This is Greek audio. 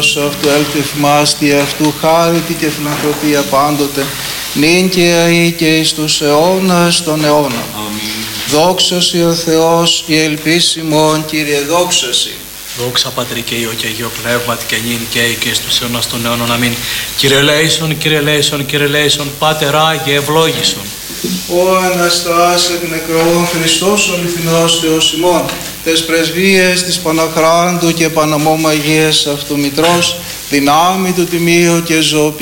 Κύριος αυτού έλθει τη αυτού χάρητη και φιλανθρωπία πάντοτε, νυν και αεί και εις τους αιώνας των αιώνων. Αμήν. Δόξασι ο Θεός, η ελπίσιμον, Κύριε, δόξασι. Δόξα Πατρί και Υιό και Αγίο Πνεύματι και νυν και αεί και στους αιώνας των αιώνων. Αμήν. Κύριε ελέησον, Κύριε ελέησον, Κύριε ελέησον, Πάτερ Άγιε ευλόγησον. Ο Αναστάς εκ νεκρών Χριστός ο αληθινός Θεός ημών, τες πρεσβείες της Παναχράντου και Παναμόμαγίας αυτού Μητρός, δυνάμει του Τιμίου και ζωοποιητικού